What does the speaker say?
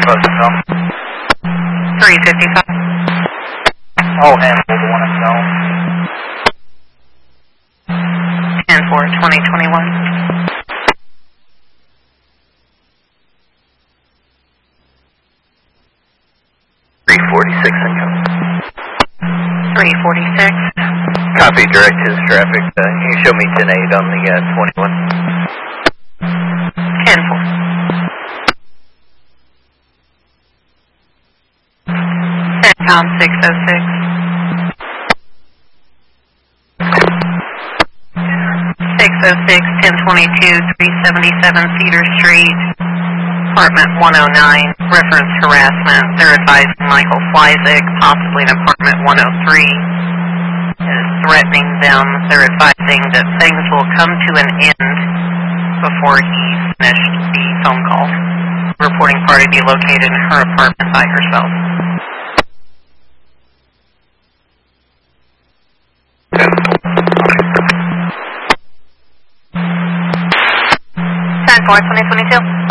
Cell. 355. Oh, handful, the one in zone. 10-4-2021. 346 income. 346. Copy, direct to this traffic. Can you show me 10-8 on the 21? 10-4. CENTCOM 606. 606, 1022, 377 Cedar Street, apartment 109, reference harassment. They're advising Michael Flyzik, possibly in apartment 103, is threatening them. They're advising that things will come to an end before he finished the phone call. Reporting party be located in her apartment by herself. Ten 4 2022.